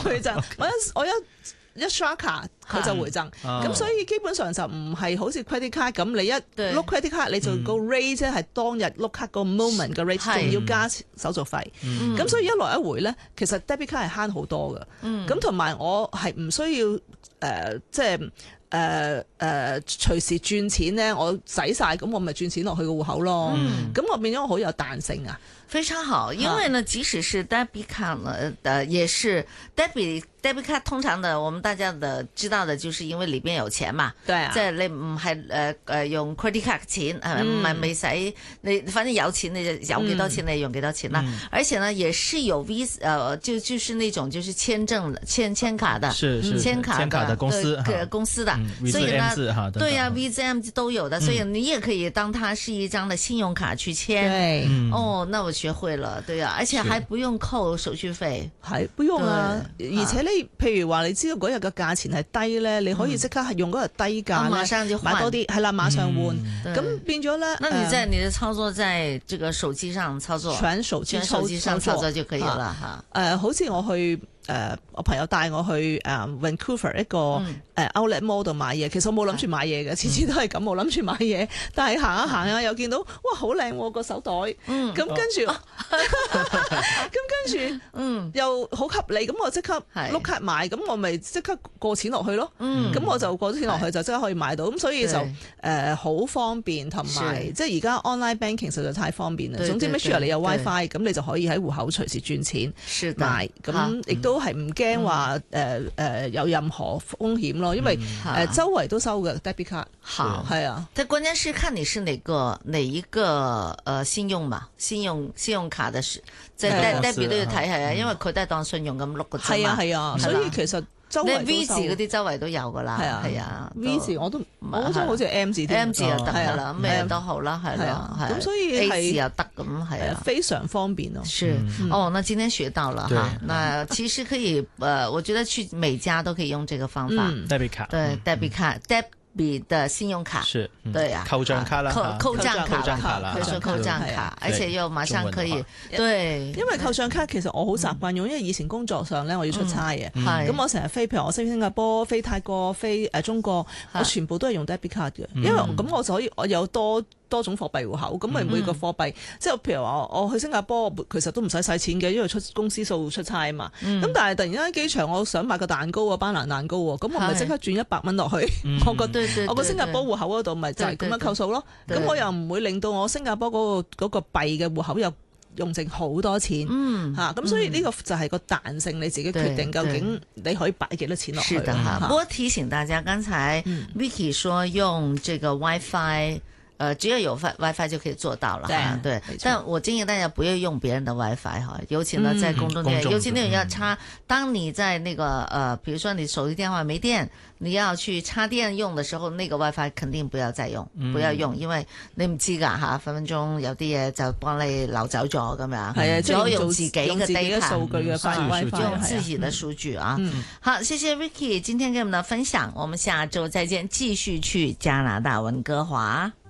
回贈，我一刷卡佢就回贈，咁所以基本上就唔係好似 credit card 咁，你一碌 credit card 你就個 rate 即係當日碌卡個 moment 嘅 rate， 仲要加手續費，咁所以一來一回咧，其實 debit card 係慳好多嘅，咁同埋我係唔需要即係隨時轉錢咧，我使晒咁我咪轉錢落去個戶口咯，咁我變咗我好有彈性啊。 非常好，因為呢，即使是 debit card 呢，也是 debit card 通常的，我們大家的知道的，就是因為裏邊有錢嘛。 對啊， 即係你唔係用 credit card 錢，唔係未使你，反正有錢你就有幾多錢你用幾多錢啦。而且呢，也是有 Visa，就是那種就是簽卡的，簽卡的公司的，所以呢，對啊 ，VZM 都有的，所以你也可以當它是一張的信用卡去簽。 對， 哦，那我學會了，對啊，而且還不用扣手續費， 係不用啊，而且你譬如話你知道嗰日嘅價錢係低咧，你可以即刻係用嗰日低價咧買多啲，係啦，馬上換，咁變咗咧。 那你在你的操作，在這個手機上操作， 全手機上操作就可以了哈。 好似我去我朋友帶我去Vancouver 一個Outlet Mall 度買嘢，其實我冇諗住買嘢嘅，次次都係咁冇諗住買嘢，但係行下行下又見到哇好靚喎個手袋，咁跟住又好合理，咁我即刻碌卡買，咁我咪即刻過錢落去咯，咁我就過咗錢落去就即刻可以買到，咁所以就好方便，同埋即係而家 online banking 實在太方便啦。總之 make sure 你有 WiFi，咁你就可以喺戶口隨時轉錢買，咁亦都係唔驚話有任何風險咯，因為周圍都收嘅 debit card。好，係啊。 但關鍵是看你是哪一個信用嘛，信用卡的是即係 debit 都要睇係啊，因為佢都係當信用咁碌嘅啫嘛。 係啊，所以其實周圍 V 字嗰啲周圍都有噶啦。係啊 ，V 字我嗰張好似 M 字 ，M 字又得噶啦，咩都好啦，係咯， 咁所以 A 字又得咁係啊， 非常方便咯。 是哦，那今天學到了哈，那其實可以我覺得去每家都可以用這個方法。 debit 卡， 對 debit 卡 debit 的信用卡是， 對啊， 扣賬卡啦， 扣賬卡啦，佢說扣賬卡，而且又馬上可以，對， 因為扣賬卡其實我好習慣用，因為以前工作上咧我要出差嘅，咁我成日飛，譬如我飛新加坡、飛泰國、飛中國，我全部都係用 debit 卡嘅，因為咁我就可以我有多種貨幣戶口，咁咪每個貨幣，即係譬如話我去新加坡，其實都唔使錢嘅，因為出公司數出差啊嘛。咁但係突然間喺機場，我想買個蛋糕啊，班蘭蛋糕喎，咁我咪即刻轉100蚊落去，我個新加坡戶口嗰度咪就係咁樣扣數咯。咁我又唔會令到我新加坡嗰個幣嘅戶口又用剩好多錢嚇，咁所以呢個就係個彈性，你自己決定究竟你可以擺幾多錢落去。 是的哈，不過提醒大家，剛才 Vicky 說用這個 WiFi。只要有 WiFi 就可以做到了，對。但我建議大家不要用別人的 WiFi 哈，尤其呢在公眾電，尤其那種要插。當你在那個比如說你手機電話沒電，你要去插電用的時候，那個 WiFi 肯定不要再用，不要用，因為你唔知㗎嚇，分分鐘有啲嘢就幫你流走咗咁樣。係啊，最好用自己嘅 data 數據嘅 WiFi， 用自己的數據啊。好，謝謝 Vicky 今天給我們的分享，我們下週再見，繼續去加拿大溫哥華。